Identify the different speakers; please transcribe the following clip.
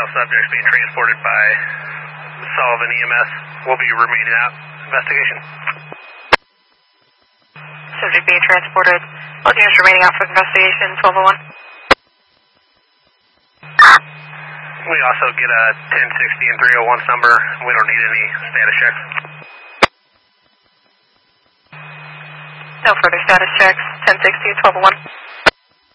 Speaker 1: Male subjects being transported by Sullivan EMS will be remaining out. Investigation.
Speaker 2: Subject being transported. All units remaining out for investigation. 1201.
Speaker 1: We also get a 1060 and 301 number. We don't need any status checks.
Speaker 2: No further status checks. 1060 and 1201.